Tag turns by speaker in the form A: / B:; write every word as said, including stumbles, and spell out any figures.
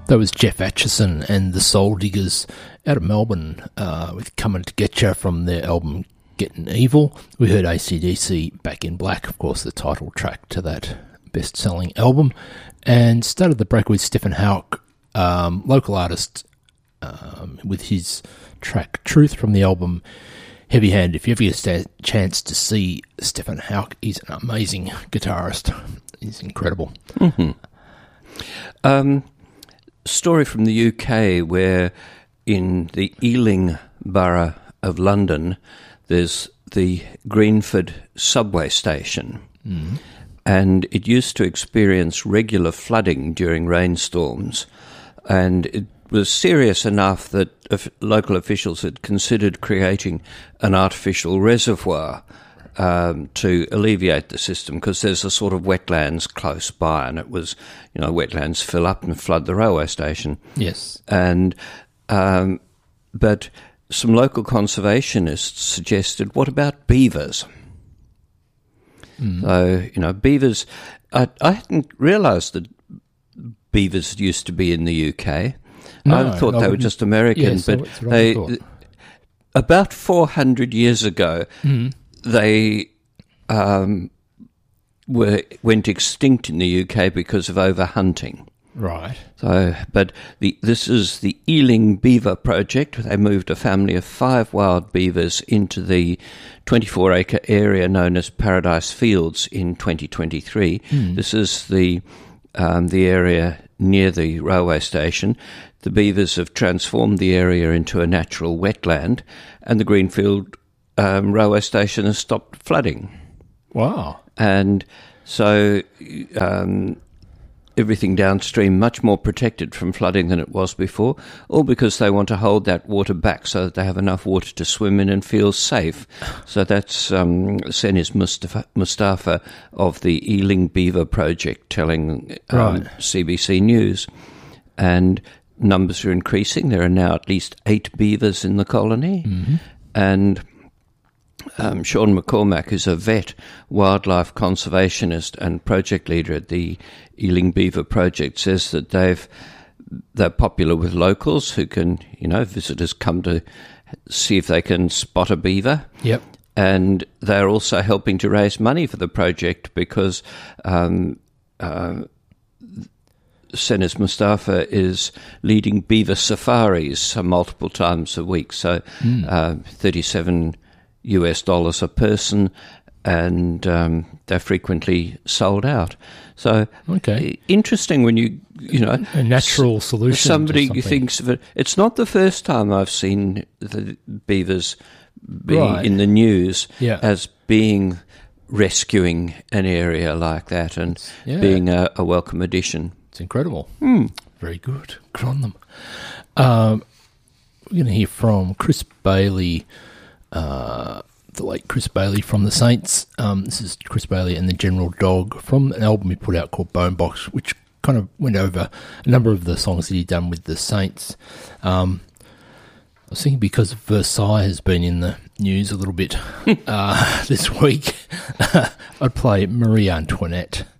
A: That was Jeff Atchison and the Soul Diggers out of Melbourne uh, with Coming to Get Ya from their album Getting Evil. We heard A C D C Back in Black, of course, the title track to that best-selling album. And started the break with Stephen Houck, um, local artist, um, with his track Truth from the album Heavy Hand. If you ever get a chance to see Stephen Houck, he's an amazing guitarist. He's incredible.
B: Mm-hmm. Um... Story from the U K where in the Ealing borough of London there's the Greenford subway station, mm. and it used to experience regular flooding during rainstorms, and it was serious enough that local officials had considered creating an artificial reservoir Um, to alleviate the system, because there's a sort of wetlands close by, and it was, you know, wetlands fill up and flood the railway station.
A: Yes.
B: And, um, but some local conservationists suggested, what about beavers? Mm. So, you know, beavers, I, I hadn't realised that beavers used to be in the U K.
A: No,
B: I thought
A: I
B: they were just American,
A: yes,
B: but they, about four hundred years ago, mm. they um, were went extinct in the U K because of overhunting.
A: Right.
B: So, but the this is the Ealing Beaver Project. They moved a family of five wild beavers into the twenty-four acre area known as Paradise Fields in twenty twenty-three. Mm. This is the um, the area near the railway station. The beavers have transformed the area into a natural wetland, and the Greenfield Um, railway station has stopped flooding.
A: Wow.
B: And so um, everything downstream much more protected from flooding than it was before, all because they want to hold that water back so that they have enough water to swim in and feel safe. So that's um, Senis Mustafa, Mustafa of the Ealing Beaver Project telling um,
A: right.
B: C B C News. And numbers are increasing. There are now at least eight beavers in the colony. Mm-hmm. And Um, Sean McCormack is a vet, wildlife conservationist and project leader at the Ealing Beaver Project, says that they've, they're popular with locals who can, you know, visitors come to see if they can spot a beaver.
A: Yep.
B: And they're also helping to raise money for the project because um, uh, Senis Mustafa is leading beaver safaris uh, multiple times a week, so mm. uh, thirty-seven U S dollars a person, and um, they're frequently sold out. So,
A: okay,
B: interesting when you you know
A: a natural solution.
B: Somebody thinks of it. It's not the first time I've seen the beavers be
A: right.
B: in the news
A: yeah.
B: as being rescuing an area like that and
A: yeah.
B: being a, a welcome addition.
A: It's incredible.
B: Mm.
A: Very good. Good on them. Um, we're going to hear from Chris Bailey. Uh, the late Chris Bailey from the Saints. Um, this is Chris Bailey and the General Dog from an album he put out called Bonebox, which kind of went over a number of the songs that he'd done with the Saints. Um, I was thinking because Versailles has been in the news a little bit uh, this week, I'd play Marie Antoinette.